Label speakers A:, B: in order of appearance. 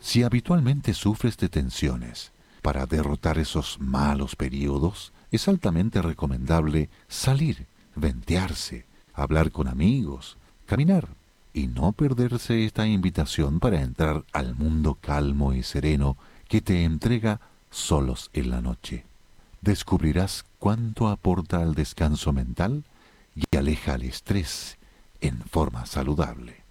A: Si habitualmente sufres de tensiones, para derrotar esos malos periodos, es altamente recomendable salir, ventearse, hablar con amigos, caminar y no perderse esta invitación para entrar al mundo calmo y sereno que te entrega Solos en la Noche. Descubrirás cuánto aporta al descanso mental y aleja el estrés en forma saludable.